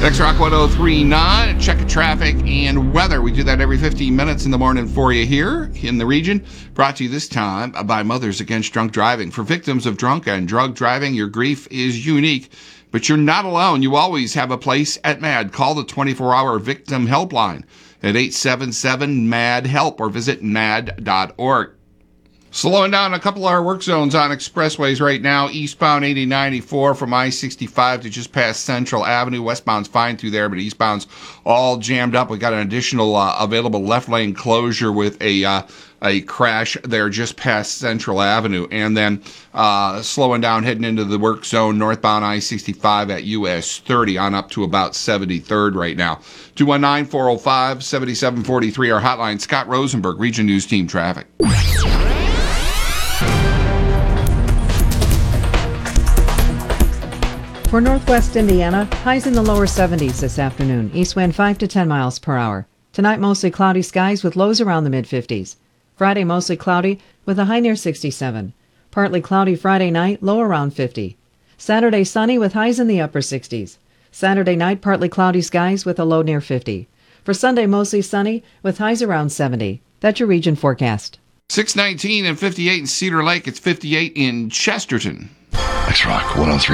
X-Rock 1039, check traffic and weather. We do that every 15 minutes in the morning for you here in the region. Brought to you this time by Mothers Against Drunk Driving. For victims of drunk and drug driving, your grief is unique, but you're not alone. You always have a place at MAD. Call the 24-hour victim helpline at 877-MAD-HELP or visit mad.org. Slowing down a couple of our work zones on expressways right now. Eastbound 8094 from I-65 to just past Central Avenue. Westbound's fine through there, but eastbound's all jammed up. We got an additional available left lane closure with a crash there just past Central Avenue. And then slowing down heading into the work zone, northbound I-65 at US 30 on up to about 73rd right now. 219-405-7743, our hotline. Scott Rosenberg, Region News Team Traffic. For northwest Indiana, highs in the lower 70s this afternoon. East wind 5 to 10 miles per hour. Tonight, mostly cloudy skies with lows around the mid-50s. Friday, mostly cloudy with a high near 67. Partly cloudy Friday night, low around 50. Saturday, sunny with highs in the upper 60s. Saturday night, partly cloudy skies with a low near 50. For Sunday, mostly sunny with highs around 70. That's your region forecast. 619 and 58 in Cedar Lake. It's 58 in Chesterton. X-Rock 103.